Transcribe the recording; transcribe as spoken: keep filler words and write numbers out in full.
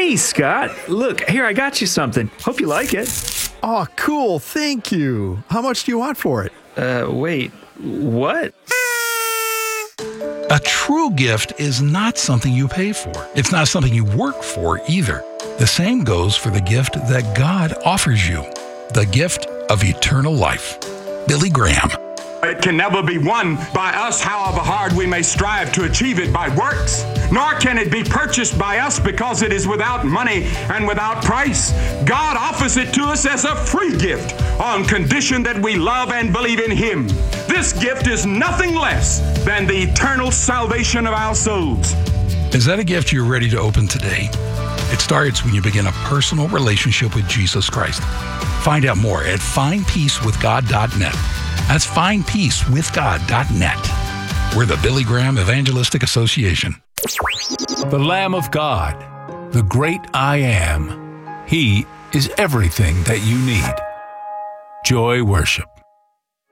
Hey, Scott. Look, here, I got you something. Hope you like it. Oh, cool. Thank you. How much do you want for it? Uh, wait. What? A true gift is not something you pay for. It's not something you work for either. The same goes for the gift that God offers you, the gift of eternal life. Billy Graham. It can never be won by us, however hard we may strive to achieve it by works, nor can it be purchased by us because it is without money and without price. God offers it to us as a free gift on condition that we love and believe in Him. This gift is nothing less than the eternal salvation of our souls. Is that a gift you're ready to open today? It starts when you begin a personal relationship with Jesus Christ. Find out more at find peace with god dot net. That's find peace with god dot net. We're the Billy Graham Evangelistic Association. The Lamb of God, the great I Am. He is everything that you need. Joy Worship.